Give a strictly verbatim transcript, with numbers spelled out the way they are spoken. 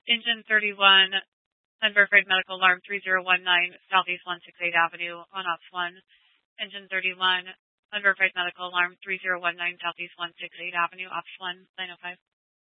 Engine thirty-one, unverified medical alarm three zero one nine, Southeast one sixty-eight Avenue on Ops one. Engine thirty-one, unverified medical alarm three zero one nine, Southeast one sixty-eight Avenue, Ops one, nine oh five.